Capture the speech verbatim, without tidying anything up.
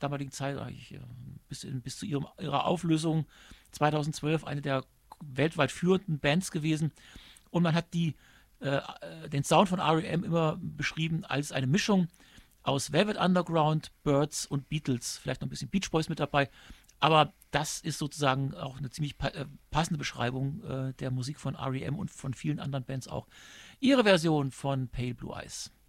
damaligen Zeit, eigentlich, äh, bis, in, bis zu ihrem, ihrer Auflösung zweitausendzwölf, eine der weltweit führenden Bands gewesen. Und man hat die, äh, den Sound von R E M immer beschrieben als eine Mischung aus Velvet Underground, Birds und Beatles. Vielleicht noch ein bisschen Beach Boys mit dabei. Aber das ist sozusagen auch eine ziemlich pa äh, passende Beschreibung äh, der Musik von R E M und von vielen anderen Bands auch. Ihre Version von Pale Blue Eyes.